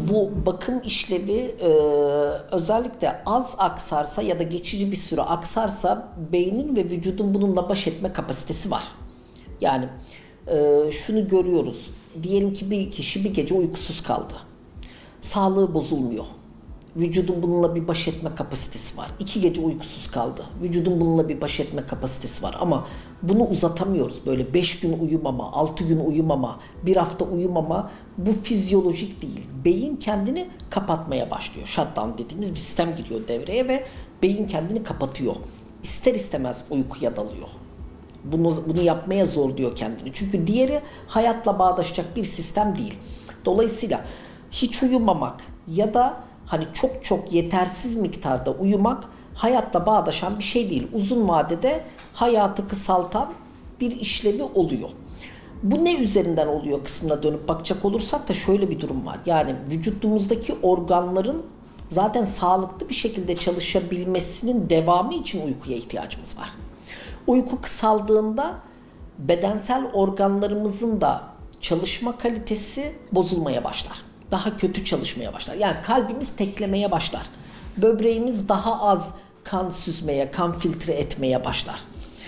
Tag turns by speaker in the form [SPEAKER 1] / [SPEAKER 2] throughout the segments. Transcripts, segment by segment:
[SPEAKER 1] Bu bakım işlevi özellikle az aksarsa ya da geçici bir süre aksarsa beynin ve vücudun bununla baş etme kapasitesi var. Yani şunu görüyoruz. Diyelim ki bir kişi bir gece uykusuz kaldı. Sağlığı bozulmuyor. Vücudun bununla bir baş etme kapasitesi var. 2 gece uykusuz kaldı. Vücudun bununla bir baş etme kapasitesi var. Ama bunu uzatamıyoruz. Böyle 5 gün uyumama, 6 gün uyumama, 1 hafta uyumama, bu fizyolojik değil. Beyin kendini kapatmaya başlıyor. Shutdown dediğimiz bir sistem giriyor devreye ve beyin kendini kapatıyor. İster istemez uykuya dalıyor. Bunu yapmaya zorluyor kendini. Çünkü diğeri hayatla bağdaşacak bir sistem değil. Dolayısıyla hiç uyumamak ya da hani çok yetersiz miktarda uyumak hayatla bağdaşan bir şey değil. Uzun vadede hayatı kısaltan bir işlevi oluyor. Bu ne üzerinden oluyor kısmına dönüp bakacak olursak da şöyle bir durum var. Yani vücudumuzdaki organların zaten sağlıklı bir şekilde çalışabilmesinin devamı için uykuya ihtiyacımız var. Uyku kısaldığında bedensel organlarımızın da çalışma kalitesi bozulmaya başlar. Daha kötü çalışmaya başlar. Yani kalbimiz teklemeye başlar. Böbreğimiz daha az kan süzmeye, kan filtre etmeye başlar.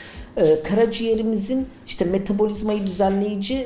[SPEAKER 1] Karaciğerimizin işte metabolizmayı düzenleyici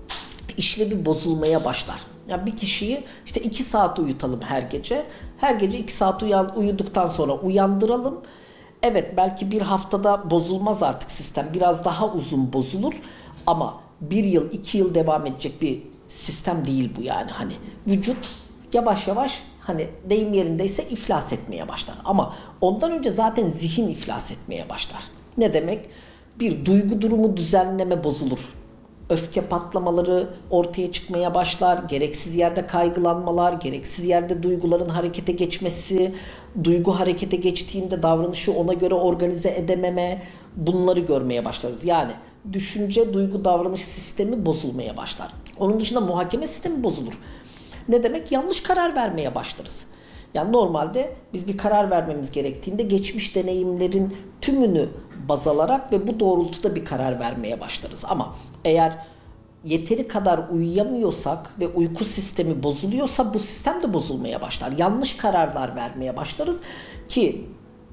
[SPEAKER 1] işlevi bozulmaya başlar. Yani bir kişiyi işte 2 saat uyutalım her gece. Her gece 2 saat uyuduktan sonra uyandıralım. Evet, belki bir haftada bozulmaz artık sistem. Biraz daha uzun bozulur ama 1 yıl 2 yıl devam edecek bir sistem değil bu yani. Hani vücut yavaş yavaş, hani deyim yerindeyse, iflas etmeye başlar. Ama ondan önce zaten zihin iflas etmeye başlar. Ne demek? Bir duygu durumu düzenleme bozulur. Öfke patlamaları ortaya çıkmaya başlar. Gereksiz yerde kaygılanmalar, gereksiz yerde duyguların harekete geçmesi, duygu harekete geçtiğinde davranışı ona göre organize edememe, bunları görmeye başlarız. Yani düşünce, duygu, davranış sistemi bozulmaya başlar. Onun dışında muhakeme sistemi bozulur. Ne demek? Yanlış karar vermeye başlarız. Yani normalde biz bir karar vermemiz gerektiğinde geçmiş deneyimlerin tümünü baz alarak ve bu doğrultuda bir karar vermeye başlarız. Ama eğer yeteri kadar uyuyamıyorsak ve uyku sistemi bozuluyorsa bu sistem de bozulmaya başlar. Yanlış kararlar vermeye başlarız ki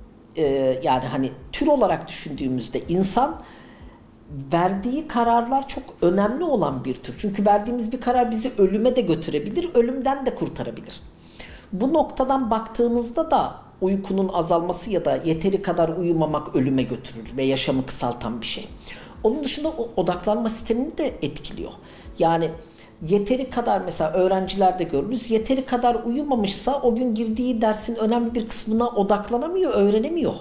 [SPEAKER 1] yani hani tür olarak düşündüğümüzde insan verdiği kararlar çok önemli olan bir tür. Çünkü verdiğimiz bir karar bizi ölüme de götürebilir, ölümden de kurtarabilir. Bu noktadan baktığınızda da uykunun azalması ya da yeteri kadar uyumamak ölüme götürür ve yaşamı kısaltan bir şey. Onun dışında odaklanma sistemini de etkiliyor. Yani yeteri kadar, mesela öğrencilerde görürüz, yeteri kadar uyumamışsa o gün girdiği dersin önemli bir kısmına odaklanamıyor, öğrenemiyor.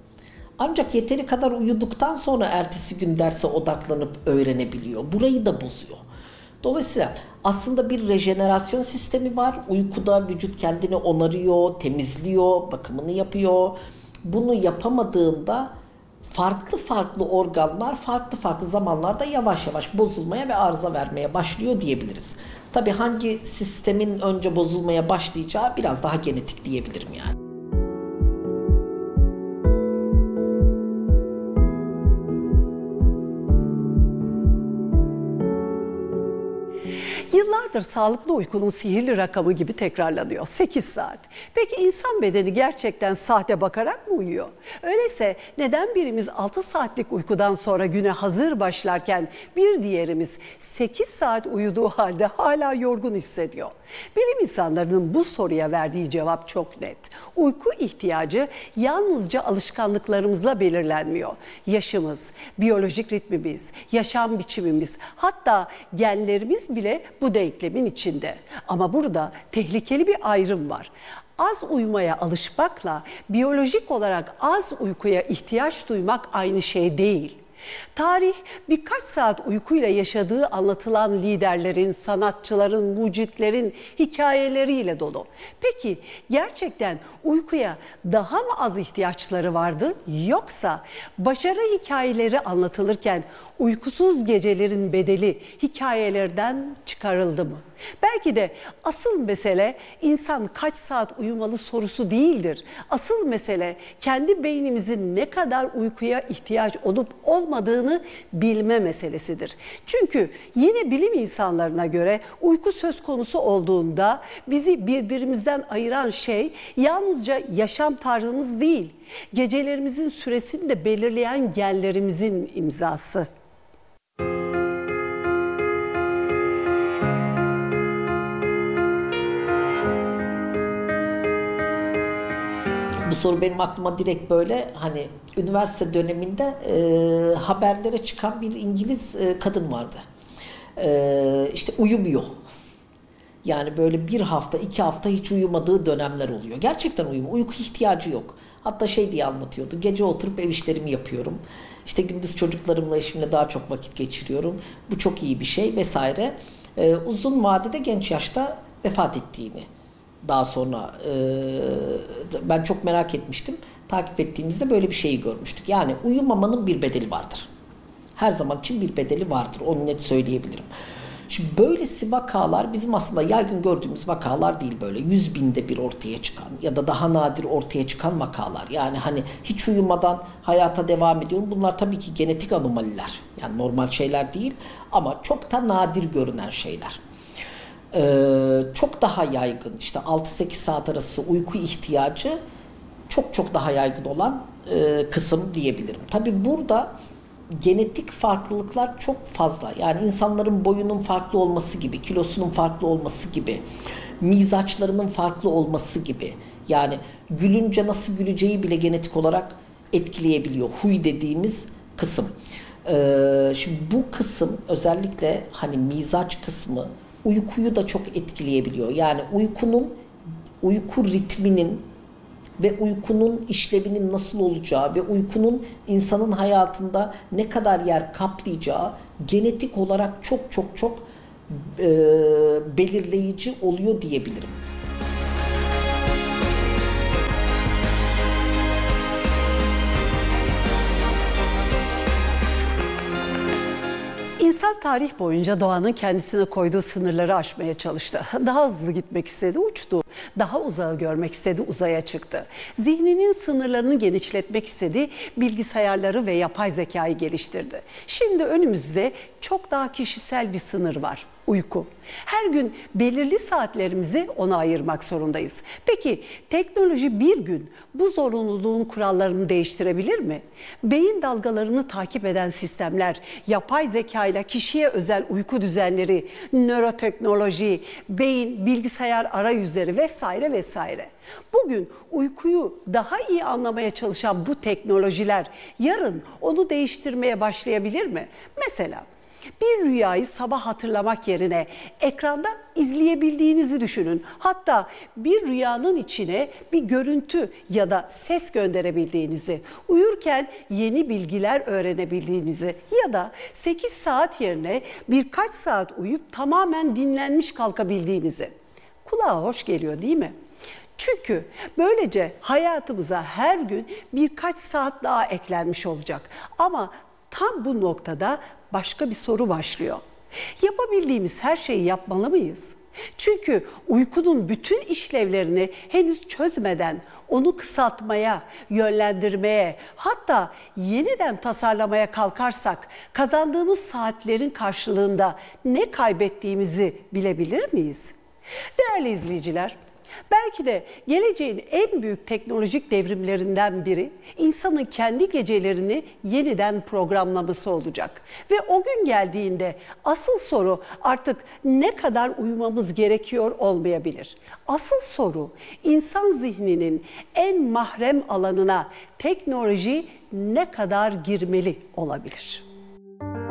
[SPEAKER 1] Ancak yeteri kadar uyuduktan sonra ertesi gün derse odaklanıp öğrenebiliyor. Burayı da bozuyor. Dolayısıyla aslında bir rejenerasyon sistemi var. Uykuda vücut kendini onarıyor, temizliyor, bakımını yapıyor. Bunu yapamadığında farklı organlar farklı zamanlarda yavaş yavaş bozulmaya ve arıza vermeye başlıyor diyebiliriz. Tabii hangi sistemin önce bozulmaya başlayacağı biraz daha genetik diyebilirim yani.
[SPEAKER 2] Yıllardır sağlıklı uykunun sihirli rakamı gibi tekrarlanıyor. 8 saat. Peki insan bedeni gerçekten saate bakarak mı uyuyor? Öyleyse neden birimiz 6 saatlik uykudan sonra güne hazır başlarken bir diğerimiz 8 saat uyuduğu halde hala yorgun hissediyor? Bilim insanlarının bu soruya verdiği cevap çok net. Uyku ihtiyacı yalnızca alışkanlıklarımızla belirlenmiyor. Yaşımız, biyolojik ritmimiz, yaşam biçimimiz, hatta genlerimiz bile bu denklemin içinde. Ama burada tehlikeli bir ayrım var. Az uyumaya alışmakla biyolojik olarak az uykuya ihtiyaç duymak aynı şey değil. Tarih birkaç saat uykuyla yaşadığı anlatılan liderlerin, sanatçıların, mucitlerin hikayeleriyle dolu. Peki gerçekten uykuya daha mı az ihtiyaçları vardı, yoksa başarı hikayeleri anlatılırken uykusuz gecelerin bedeli hikayelerden çıkarıldı mı? Belki de asıl mesele insan kaç saat uyumalı sorusu değildir. Asıl mesele kendi beynimizin ne kadar uykuya ihtiyaç olup olmadığını bilme meselesidir. Çünkü yine bilim insanlarına göre uyku söz konusu olduğunda bizi birbirimizden ayıran şey yalnızca yaşam tarzımız değil, gecelerimizin süresini de belirleyen genlerimizin imzası.
[SPEAKER 1] Bu soru benim aklıma direkt böyle hani üniversite döneminde haberlere çıkan bir İngiliz kadın vardı. İşte uyumuyor. Yani böyle 1 hafta 2 hafta hiç uyumadığı dönemler oluyor. Gerçekten uyku ihtiyacı yok. Hatta şey diye anlatıyordu. Gece oturup ev işlerimi yapıyorum. İşte gündüz çocuklarımla, eşimle daha çok vakit geçiriyorum. Bu çok iyi bir şey vesaire. Uzun vadede genç yaşta vefat ettiğini daha sonra ben çok merak etmiştim. Takip ettiğimizde böyle bir şeyi görmüştük. Yani uyumamanın bir bedeli vardır. Her zaman için bir bedeli vardır. Onu net söyleyebilirim. Şimdi böylesi vakalar bizim aslında yaygın gördüğümüz vakalar değil, böyle 100 binde bir ortaya çıkan ya da daha nadir ortaya çıkan vakalar. Yani hani hiç uyumadan hayata devam ediyorum. Bunlar tabii ki genetik anomaliler. Yani normal şeyler değil ama çok da nadir görünen şeyler. Çok daha yaygın işte 6-8 saat arası uyku ihtiyacı çok daha yaygın olan kısım diyebilirim. Tabii burada genetik farklılıklar çok fazla. Yani insanların boyunun farklı olması gibi, kilosunun farklı olması gibi, mizaçlarının farklı olması gibi. Yani gülünce nasıl güleceği bile genetik olarak etkileyebiliyor. Huy dediğimiz kısım. Şimdi bu kısım özellikle hani mizaç kısmı uykuyu da çok etkileyebiliyor. Yani uyku ritminin ve uykunun işlevinin nasıl olacağı ve uykunun insanın hayatında ne kadar yer kaplayacağı genetik olarak çok belirleyici oluyor diyebilirim.
[SPEAKER 2] İnsan tarih boyunca doğanın kendisine koyduğu sınırları aşmaya çalıştı. Daha hızlı gitmek istedi, uçtu. Daha uzağı görmek istedi, uzaya çıktı. Zihninin sınırlarını genişletmek istedi, bilgisayarları ve yapay zekayı geliştirdi. Şimdi önümüzde çok daha kişisel bir sınır var. Uyku. Her gün belirli saatlerimizi ona ayırmak zorundayız. Peki teknoloji bir gün bu zorunluluğun kurallarını değiştirebilir mi? Beyin dalgalarını takip eden sistemler, yapay zeka ile kişiye özel uyku düzenleri, nöroteknoloji, beyin, bilgisayar arayüzleri vesaire vesaire. Bugün uykuyu daha iyi anlamaya çalışan bu teknolojiler yarın onu değiştirmeye başlayabilir mi? Mesela bir rüyayı sabah hatırlamak yerine ekranda izleyebildiğinizi düşünün. Hatta bir rüyanın içine bir görüntü ya da ses gönderebildiğinizi, uyurken yeni bilgiler öğrenebildiğinizi ya da 8 saat yerine birkaç saat uyuyup tamamen dinlenmiş kalkabildiğinizi. Kulağa hoş geliyor değil mi? Çünkü böylece hayatımıza her gün birkaç saat daha eklenmiş olacak. Ama tam bu noktada başka bir soru başlıyor. Yapabildiğimiz her şeyi yapmalı mıyız? Çünkü uykunun bütün işlevlerini henüz çözmeden onu kısaltmaya, yönlendirmeye, hatta yeniden tasarlamaya kalkarsak kazandığımız saatlerin karşılığında ne kaybettiğimizi bilebilir miyiz? Değerli izleyiciler, belki de geleceğin en büyük teknolojik devrimlerinden biri insanın kendi gecelerini yeniden programlaması olacak. Ve o gün geldiğinde asıl soru artık ne kadar uyumamız gerekiyor olmayabilir. Asıl soru insan zihninin en mahrem alanına teknoloji ne kadar girmeli olabilir?